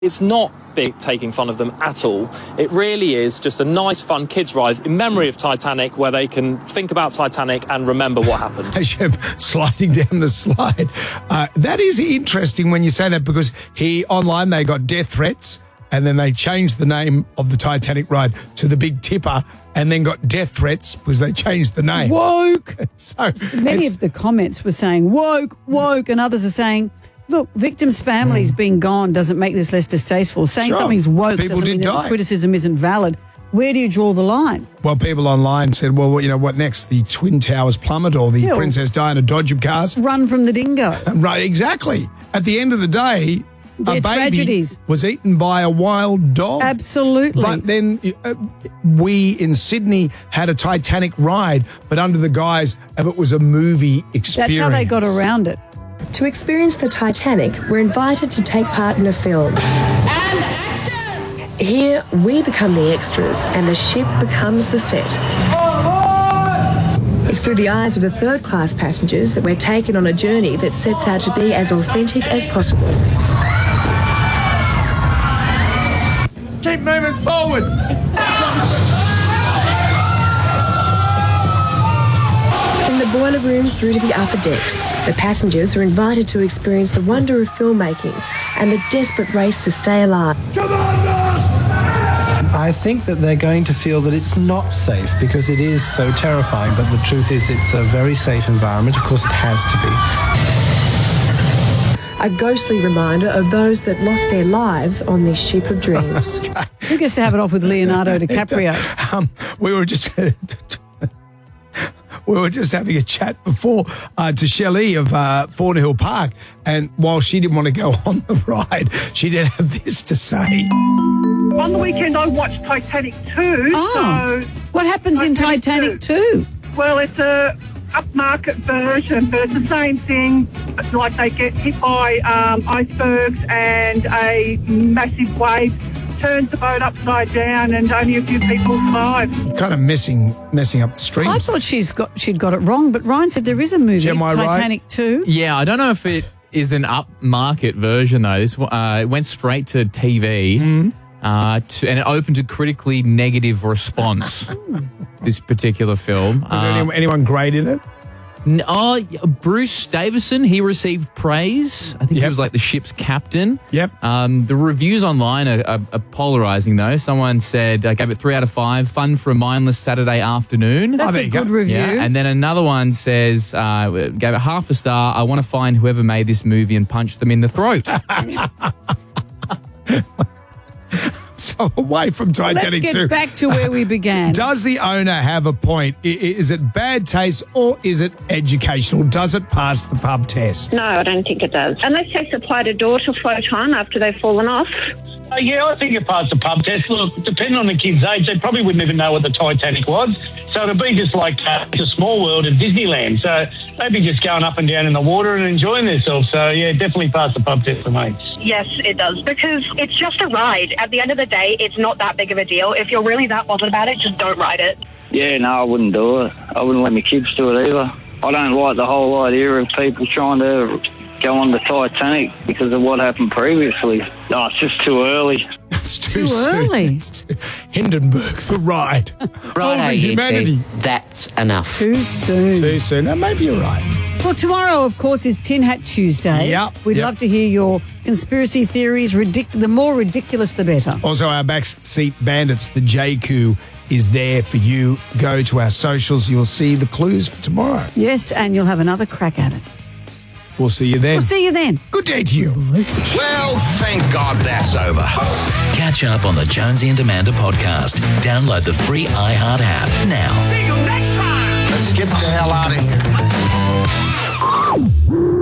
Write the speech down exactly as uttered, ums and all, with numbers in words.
It's not big taking fun of them at all. It really is just a nice, fun kids' ride in memory of Titanic, where they can think about Titanic and remember what happened. As you're sliding down the slide. Uh, that is interesting when you say that, because he, online, they got death threats, and then they changed the name of the Titanic ride to the Big Tipper, and then got death threats because they changed the name. Woke. So many of the comments were saying woke, woke, and others are saying, look, victims' families mm. being gone doesn't make this less distasteful. Saying sure. something's woke People doesn't did mean die. that the criticism isn't valid. Where do you draw the line? Well, people online said, well, you know, what next? The Twin Towers plummet, or the Yeah, Princess Diana Dodge of cars? Run from the dingo. Right, exactly. At the end of the day, They're a baby tragedies. was eaten by a wild dog. Absolutely. But then uh, we in Sydney had a Titanic ride, but under the guise of it was a movie experience. That's how they got around it. To experience the Titanic, we're invited to take part in a film. And action! Here, we become the extras and the ship becomes the set. It's through the eyes of the third-class passengers that we're taken on a journey that sets out to be as authentic as possible. Keep moving forward. From the boiler room through to the upper decks, the passengers are invited to experience the wonder of filmmaking and the desperate race to stay alive. Come on, boss! I think that they're going to feel that it's not safe because it is so terrifying, but the truth is it's a very safe environment. Of course, it has to be. A ghostly reminder of those that lost their lives on this ship of dreams. Who gets to have it off with Leonardo DiCaprio? Um, we were just... We were just having a chat before uh, to Shelley of uh, Thornhill Park, and while she didn't want to go on the ride, she did have this to say. On the weekend, I watched Titanic two. Oh, so what happens Titanic in Titanic two? Well, it's a upmarket version, but it's the same thing. Like they get hit by um, icebergs and a massive wave turns the boat upside down, and only a few people survive. Kind of messing messing up the streams. I thought she's got she'd got it wrong, but Ryan said there is a movie, Am I Titanic right? two. Yeah, I don't know if it is an upmarket version though. This uh, it went straight to T V, mm-hmm. uh, to, and it opened to critically negative response. This particular film. Was uh, there anyone, anyone great in it? n- Oh, Bruce Davison, he received praise. I think he Yep. was like the ship's captain. Yep. Um, the reviews online are, are, are polarizing though. Someone said, uh, gave it three out of five, fun for a mindless Saturday afternoon. That's there a you good go. review. Yeah, and then another one says, uh, gave it half a star. I want to find whoever made this movie and punch them in the throat. So away from Titanic Let's get two. back to where we began. Does the owner have a point? I- Is it bad taste or is it educational? Does it pass the pub test? No, I don't think it does. Unless they supplied a door to float on after they've fallen off. Uh, yeah, I think it passed the pub test. Look, depending on the kid's age, they probably wouldn't even know what the Titanic was. So it'd be just like uh, it's a small world at Disneyland. So they'd be just going up and down in the water and enjoying themselves. So, yeah, definitely passed the pub test for me. Yes, it does, because it's just a ride. At the end of the day, it's not that big of a deal. If you're really that bothered about it, just don't ride it. Yeah, no, I wouldn't do it. I wouldn't let my kids do it either. I don't like the whole idea of people trying to go on the Titanic because of what happened previously. No, it's just too early. It's too, Too soon. early. It's too- Hindenburg, the ride. Righto, Over you humanity. two. That's enough. Too soon. Too soon. Now, maybe you're right. Well, tomorrow, of course, is Tin Hat Tuesday. Yep, We'd yep. love to hear your conspiracy theories. Ridic- the more ridiculous, the better. Also, our backseat bandits, the J Q, is there for you. Go to our socials. You'll see the clues for tomorrow. Yes, and you'll have another crack at it. We'll see you then. We'll see you then. Good day to you. Well, thank God that's over. Catch up on the Jonesy and Amanda podcast. Download the free iHeart app now. See you next time. Let's get the hell out of here.